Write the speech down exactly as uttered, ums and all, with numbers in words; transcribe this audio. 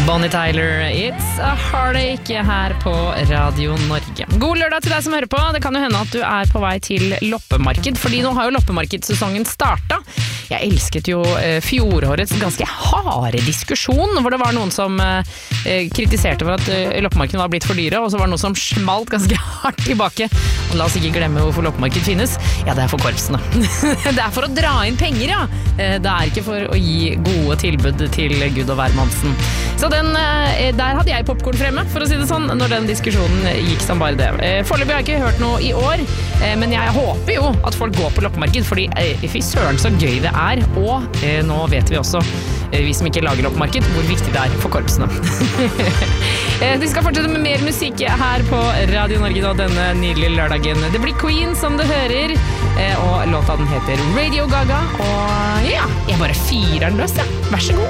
Bonnie Tyler, It's a Heartache her på Radio Norge. God lørdag til deg som hører på. Det kan jo hende at du er på vei til loppemarked, fordi nå har jo loppemarkedsesongen startet. Jeg elsket jo eh, fjorårets ganske harde diskusjon, hvor det var noen som eh, kritiserte for at eh, loppemarkedet var blitt for dyre, og så var det noen som smalt ganske hardt tilbake. Og la oss ikke glemme hvorfor loppemarked finnes. Ja, det er for korpsene. Det er for å dra inn penger, ja. Eh, det er ikke for å gi gode tilbud til Gud og hvermannsen. Så den, der hadde jeg popcorn fremme, for å si det sånn, når den diskusjonen gikk som bare det. Foreløpig har jeg ikke hørt noe i år, men jeg håper jo at folk går på loppemarked, fordi fy søren så gøy det er, og nå vet vi også, vi som ikke lager loppemarked, hvor viktig det er for korpsene. Vi skal fortsette med mer musikk her på Radio Norge da, denne nydelige lørdagen. Det blir Queen som det hører, og låta den heter Radio Gaga, og ja, jeg bare fyrer den løs, ja. Vær så god.